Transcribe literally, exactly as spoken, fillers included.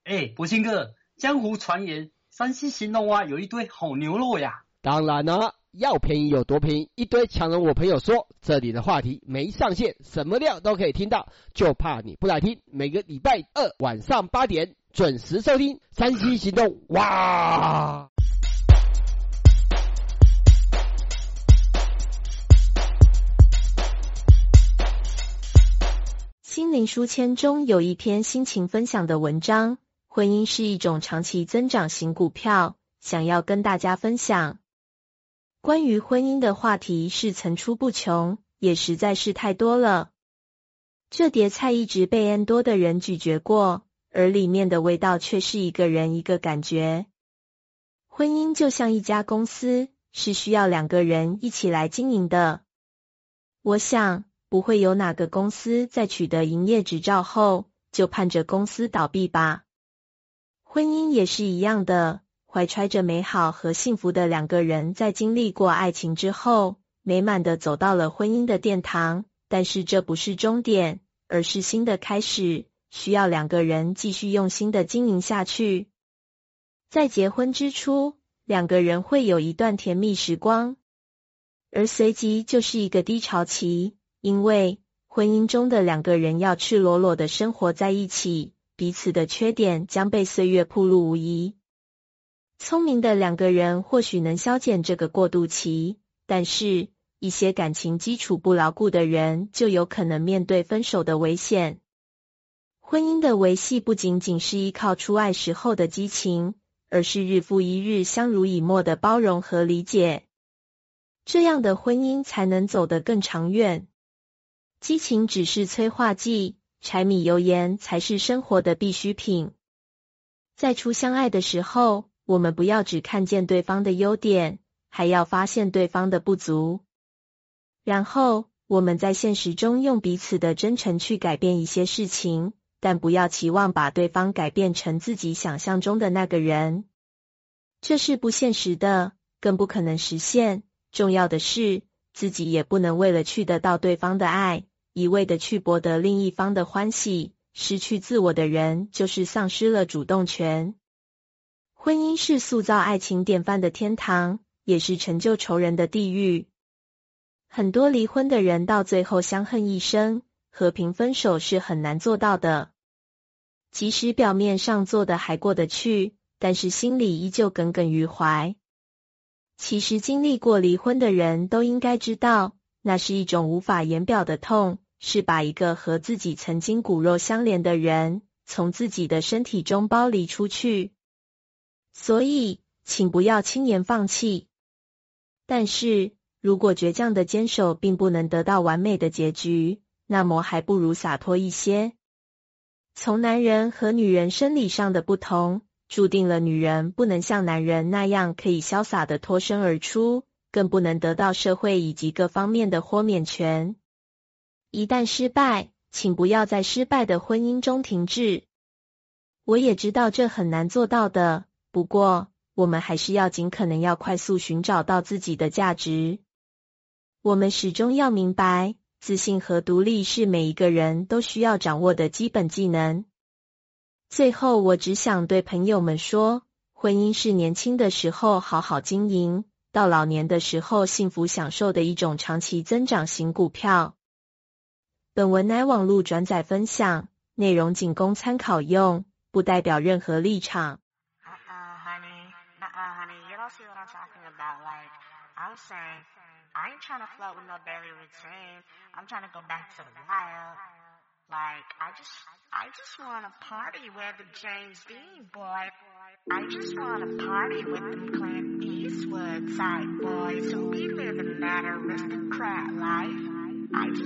哎，博兴哥，江湖传言山西行动蛙有一堆好牛肉呀。 当然了，要便宜有多便宜？一堆强人我朋友说，这里的话题没上限，什么料都可以听到，就怕你不来听。每个礼拜二晚上八点准时收听山西行动哇！ 心灵书签中有一篇心情分享的文章，婚姻是一种长期增长型股票，想要跟大家分享。关于婚姻的话题是层出不穷，也实在是太多了。这碟菜一直被 N 多的人咀嚼过，而里面的味道却是一个人一个感觉。婚姻就像一家公司，是需要两个人一起来经营的。我想不会有哪个公司在取得营业执照后，就盼着公司倒闭吧。婚姻也是一样的，怀揣着美好和幸福的两个人在经历过爱情之后，美满的走到了婚姻的殿堂，但是这不是终点，而是新的开始，需要两个人继续用心的经营下去。在结婚之初，两个人会有一段甜蜜时光，而随即就是一个低潮期，因为婚姻中的两个人要赤裸裸的生活在一起，彼此的缺点将被岁月暴露无遗。聪明的两个人或许能消减这个过渡期，但是一些感情基础不牢固的人就有可能面对分手的危险。婚姻的维系不仅仅是依靠初爱时候的激情，而是日复一日相濡以沫的包容和理解。这样的婚姻才能走得更长远。激情只是催化剂，柴米油盐才是生活的必需品。在初相爱的时候，我们不要只看见对方的优点，还要发现对方的不足。然后，我们在现实中用彼此的真诚去改变一些事情，但不要期望把对方改变成自己想象中的那个人。这是不现实的，更不可能实现。重要的是，自己也不能为了去得到对方的爱，一味的去博得另一方的欢喜。失去自我的人，就是丧失了主动权。婚姻是塑造爱情典范的天堂，也是成就仇人的地狱。很多离婚的人到最后相恨一生，和平分手是很难做到的。即使表面上做的还过得去，但是心里依旧耿耿于怀。其实经历过离婚的人都应该知道，那是一种无法言表的痛，是把一个和自己曾经骨肉相连的人，从自己的身体中剥离出去。所以，请不要轻言放弃。但是，如果倔强的坚守并不能得到完美的结局，那么还不如洒脱一些。从男人和女人生理上的不同，注定了女人不能像男人那样可以潇洒的脱身而出，更不能得到社会以及各方面的豁免权。一旦失败，请不要在失败的婚姻中停滞。我也知道这很难做到的，不过我们还是要尽可能要快速寻找到自己的价值。我们始终要明白，自信和独立是每一个人都需要掌握的基本技能。最后，我只想对朋友们说，婚姻是年轻的时候好好经营，到老年的时候幸福享受的一种长期增长型股票。本文乃网络转载分享，内容仅供参考用，不代表任何立场。 I ain't trying to float with no daily routine. I'm trying to go back to the wild. Like, I just, I just want to party with the James Dean boy. I just want to party with them Clint Eastwood type boys who be living that aristocrat life. I just